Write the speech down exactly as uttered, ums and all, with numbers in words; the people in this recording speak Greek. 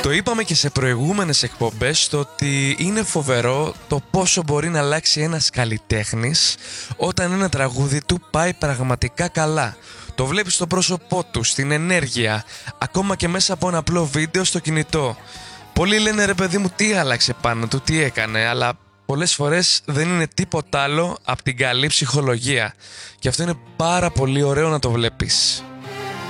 Το είπαμε και σε προηγούμενες εκπομπές το ότι είναι φοβερό το πόσο μπορεί να αλλάξει ένας καλλιτέχνης όταν ένα τραγούδι του πάει πραγματικά καλά. Το βλέπεις στο πρόσωπό του, στην ενέργεια, ακόμα και μέσα από ένα απλό βίντεο στο κινητό. Πολλοί λένε ρε παιδί μου τι άλλαξε πάνω του, τι έκανε, αλλά πολλές φορές δεν είναι τίποτα άλλο από την καλή ψυχολογία. Και αυτό είναι πάρα πολύ ωραίο να το βλέπεις.